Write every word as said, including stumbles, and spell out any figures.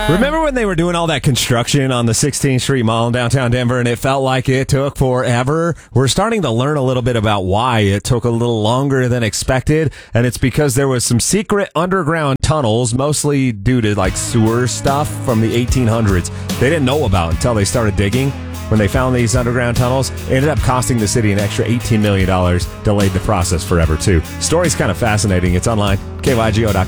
Remember when they were doing all that construction on the sixteenth Street Mall in downtown Denver and it felt like it took forever? We're starting to learn a little bit about why it took a little longer than expected, and it's because there was some secret underground tunnels, mostly due to like sewer stuff from the eighteen hundreds they didn't know about until they started digging. When they found these underground tunnels, it ended up costing the city an extra eighteen million dollars, delayed the process forever too. Story's kind of fascinating. It's online, K Y G O dot com.